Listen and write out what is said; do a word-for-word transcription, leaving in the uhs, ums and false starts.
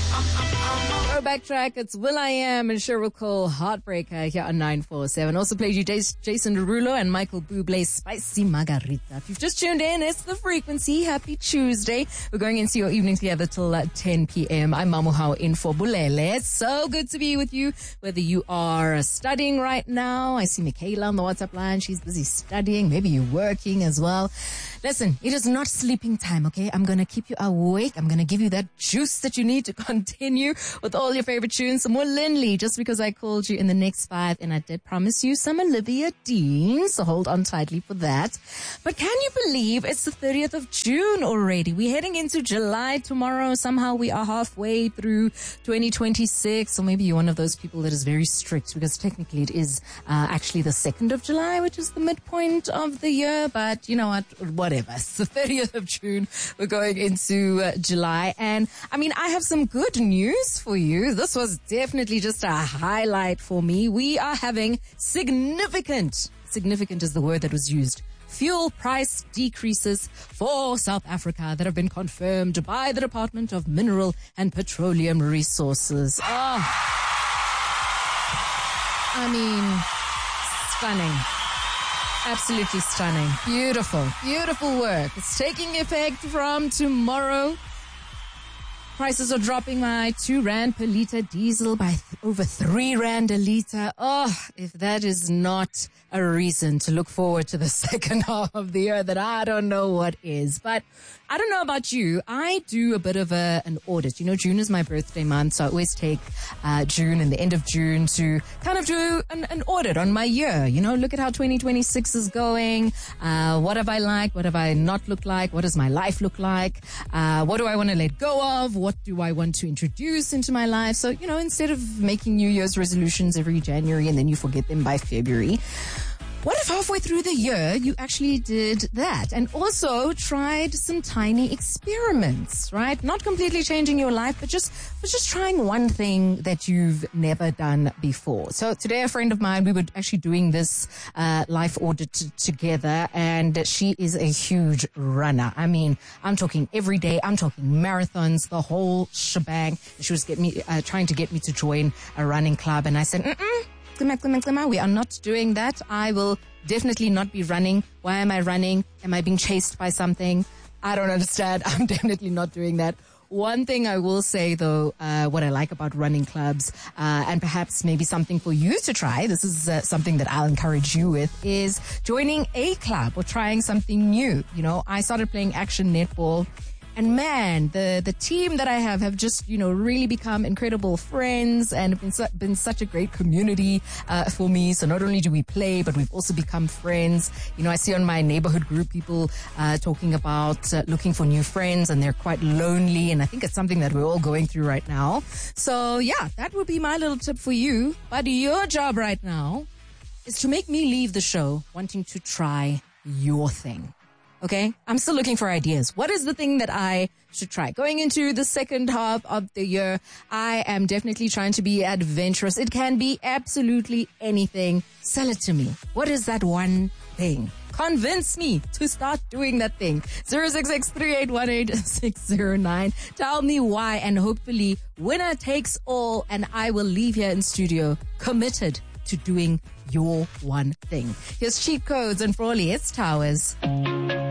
Throwback track, it's will.i.am and Cheryl Cole, Heartbreaker, here on nine four seven. Also played you Jason Derulo and Michael Bublé's Spicy Margarita. If you've just tuned in, it's The Frequency. Happy Tuesday. We're going into your evening together till uh, ten p.m. I'm Mamuhao in for Bulele. It's so good to be with you, whether you are studying right now. I see Michaela on the WhatsApp line. She's busy studying. Maybe you're working as well. Listen, it is not sleeping time, okay? I'm going to keep you awake. I'm going to give you that juice that you need to continue with all your favorite tunes. Some more Lindley, just because I called you in the next five, and I did promise you some Olivia Dean, so hold on tightly for that. But can you believe it's the thirtieth of June already? We're heading into July tomorrow. Somehow we are halfway through twenty twenty-six, or maybe you're one of those people that is very strict, because technically it is uh, actually the second of July, which is the midpoint of the year. But you know what? Whatever. It's the thirtieth of June. We're going into uh, July. And I mean, I have some good news for you. This was definitely just a highlight for me. We are having significant, significant is the word that was used, fuel price decreases for South Africa that have been confirmed by the Department of Mineral and Petroleum Resources. Oh, I mean, stunning. Absolutely stunning. Beautiful, beautiful work. It's taking effect from tomorrow. Prices are dropping by two rand per litre, diesel by th- over three rand a litre. Oh, if that is not a reason to look forward to the second half of the year, then I don't know what is. But I don't know about you. I do a bit of a, an audit. You know, June is my birthday month, so I always take uh, June and the end of June to kind of do an, an audit on my year. You know, look at how twenty twenty-six is going. Uh, what have I liked? What have I not looked like? What does my life look like? Uh, what do I want to let go of? What do I want to introduce into my life? So, you know, instead of making New Year's resolutions every January and then you forget them by February, what if halfway through the year you actually did that and also tried some tiny experiments, right? Not completely changing your life, but just, but just trying one thing that you've never done before. So today, a friend of mine, we were actually doing this uh, life audit t- together, and she is a huge runner. I mean, I'm talking every day. I'm talking marathons, the whole shebang. She was get me uh, trying to get me to join a running club, and I said, mm-mm. We are not doing that. I will definitely not be running. Why am I running? Am I being chased by something? I don't understand. I'm definitely not doing that. One thing I will say, though, uh, what I like about running clubs, uh, and perhaps maybe something for you to try, this is uh, something that I'll encourage you with, is joining a club or trying something new. You know, I started playing action netball. And man, the, the team that I have have just, you know, really become incredible friends and have been, su- been such a great community uh, for me. So not only do we play, but we've also become friends. You know, I see on my neighborhood group people uh, talking about uh, looking for new friends, and they're quite lonely. And I think it's something that we're all going through right now. So yeah, that would be my little tip for you. But your job right now is to make me leave the show wanting to try your thing. Okay, I'm still looking for ideas. What is the thing that I should try? Going into the second half of the year, I am definitely trying to be adventurous. It can be absolutely anything. Sell it to me. What is that one thing? Convince me to start doing that thing. zero six six three eight one eight six zero nine. Tell me why, and hopefully winner takes all, and I will leave here in studio committed to doing your one thing. Here's Cheat Codes and Frawley. It's Towers.